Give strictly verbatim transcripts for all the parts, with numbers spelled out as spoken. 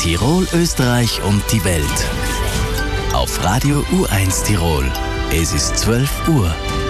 Tirol, Österreich und die Welt. Auf Radio U eins Tirol. Es ist zwölf Uhr.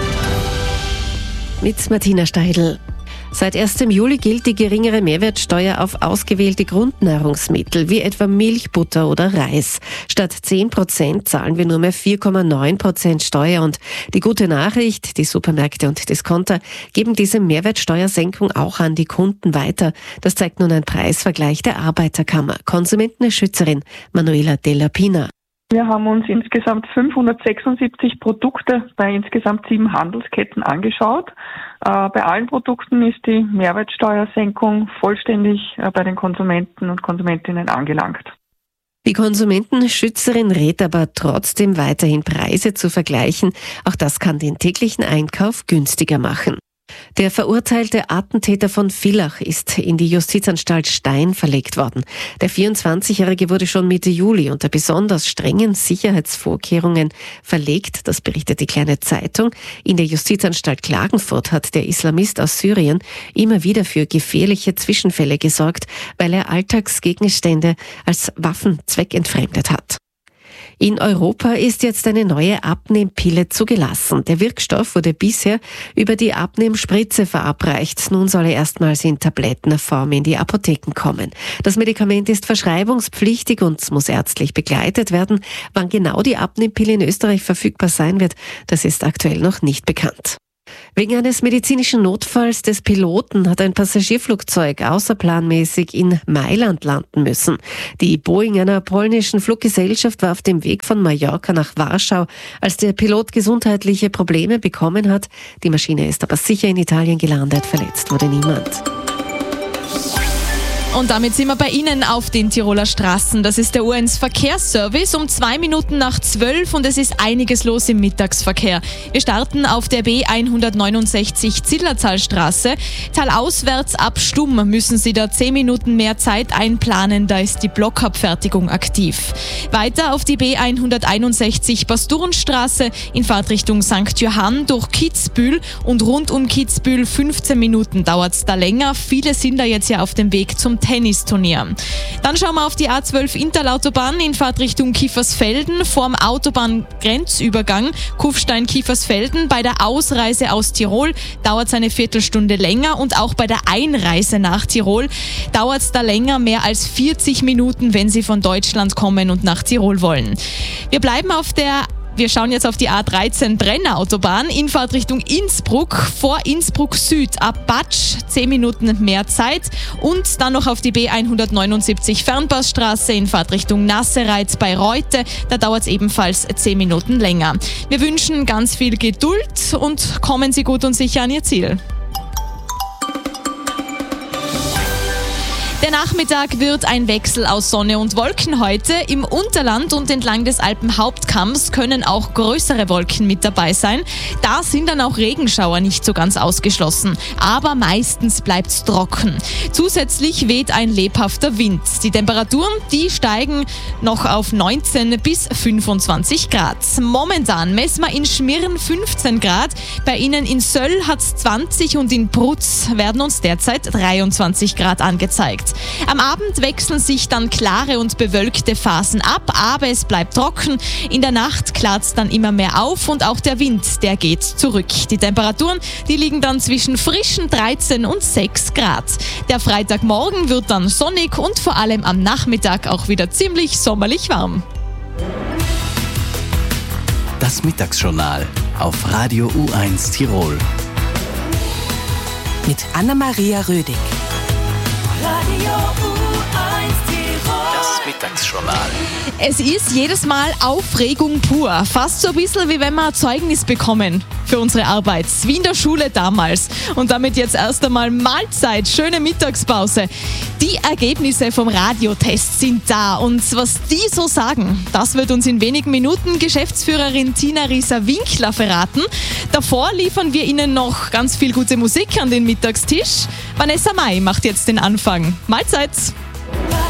Mit Martina Steidl. Seit ersten Juli gilt die geringere Mehrwertsteuer auf ausgewählte Grundnahrungsmittel wie etwa Milch, Butter oder Reis. Statt zehn Prozent zahlen wir nur mehr vier Komma neun Prozent Steuer. Und die gute Nachricht, die Supermärkte und Discounter geben diese Mehrwertsteuersenkung auch an die Kunden weiter. Das zeigt nun ein Preisvergleich der Arbeiterkammer. Konsumentenschützerin Manuela Della Pina. Wir haben uns insgesamt fünfhundertsechsundsiebzig Produkte bei insgesamt sieben Handelsketten angeschaut. Äh, bei allen Produkten ist die Mehrwertsteuersenkung vollständig äh, bei den Konsumenten und Konsumentinnen angelangt. Die Konsumentenschützerin rät aber trotzdem weiterhin Preise zu vergleichen. Auch das kann den täglichen Einkauf günstiger machen. Der verurteilte Attentäter von Villach ist in die Justizanstalt Stein verlegt worden. Der vierundzwanzigjährige wurde schon Mitte Juli unter besonders strengen Sicherheitsvorkehrungen verlegt. Das berichtet die Kleine Zeitung. In der Justizanstalt Klagenfurt hat der Islamist aus Syrien immer wieder für gefährliche Zwischenfälle gesorgt, weil er Alltagsgegenstände als Waffen zweckentfremdet hat. In Europa ist jetzt eine neue Abnehmpille zugelassen. Der Wirkstoff wurde bisher über die Abnehmspritze verabreicht. Nun soll er erstmals in Tablettenform in die Apotheken kommen. Das Medikament ist verschreibungspflichtig und muss ärztlich begleitet werden. Wann genau die Abnehmpille in Österreich verfügbar sein wird, das ist aktuell noch nicht bekannt. Wegen eines medizinischen Notfalls des Piloten hat ein Passagierflugzeug außerplanmäßig in Mailand landen müssen. Die Boeing einer polnischen Fluggesellschaft war auf dem Weg von Mallorca nach Warschau, als der Pilot gesundheitliche Probleme bekommen hat. Die Maschine ist aber sicher in Italien gelandet. Verletzt wurde niemand. Und damit sind wir bei Ihnen auf den Tiroler Straßen. Das ist der U eins Verkehrsservice um zwei Minuten nach zwölf und es ist einiges los im Mittagsverkehr. Wir starten auf der B hundertneunundsechzig Zillertalstraße. Talauswärts ab Stumm müssen Sie da zehn Minuten mehr Zeit einplanen, da ist die Blockabfertigung aktiv. Weiter auf die B hunderteinundsechzig Basturenstraße in Fahrtrichtung Sankt Johann durch Kitzbühel und rund um Kitzbühel fünfzehn Minuten dauert es da länger. Viele sind da jetzt ja auf dem Weg zum Tennisturnier. Dann schauen wir auf die A zwölf Interlautobahn in Fahrtrichtung Kiefersfelden vorm Autobahngrenzübergang Kufstein-Kiefersfelden. Bei der Ausreise aus Tirol dauert es eine Viertelstunde länger und auch bei der Einreise nach Tirol dauert es da länger, mehr als vierzig Minuten, wenn Sie von Deutschland kommen und nach Tirol wollen. Wir bleiben auf der Wir schauen jetzt auf die A dreizehn Brenner-Autobahn in Fahrtrichtung Innsbruck, vor Innsbruck Süd, ab Batsch, zehn Minuten mehr Zeit und dann noch auf die B hundertneunundsiebzig Fernpassstraße in Fahrtrichtung Nassereith bei Reute, da dauert es ebenfalls zehn Minuten länger. Wir wünschen ganz viel Geduld und kommen Sie gut und sicher an Ihr Ziel. Der Nachmittag wird ein Wechsel aus Sonne und Wolken heute. Im Unterland und entlang des Alpenhauptkamms können auch größere Wolken mit dabei sein. Da sind dann auch Regenschauer nicht so ganz ausgeschlossen. Aber meistens bleibt es trocken. Zusätzlich weht ein lebhafter Wind. Die Temperaturen, die steigen noch auf neunzehn bis fünfundzwanzig Grad. Momentan messen wir in Schmirn fünfzehn Grad. Bei Ihnen in Söll hat es zwanzig und in Brutz werden uns derzeit dreiundzwanzig Grad angezeigt. Am Abend wechseln sich dann klare und bewölkte Phasen ab, aber es bleibt trocken. In der Nacht klart es dann immer mehr auf und auch der Wind, der geht zurück. Die Temperaturen, die liegen dann zwischen frischen dreizehn und sechs Grad. Der Freitagmorgen wird dann sonnig und vor allem am Nachmittag auch wieder ziemlich sommerlich warm. Das Mittagsjournal auf Radio U eins Tirol. Mit Anna-Maria Rödig. Radio U eins Tirol. Das Mittagsjournal. Es ist jedes Mal Aufregung pur. Fast so ein bisschen wie wenn wir ein Zeugnis bekommen für unsere Arbeit. Wie in der Schule damals. Und damit jetzt erst einmal Mahlzeit, schöne Mittagspause. Die Ergebnisse vom Radiotest sind da. Und was die so sagen, das wird uns in wenigen Minuten Geschäftsführerin Tina Rieser-Winkler verraten. Davor liefern wir Ihnen noch ganz viel gute Musik an den Mittagstisch. Vanessa Mai macht jetzt den Anfang. Mahlzeit!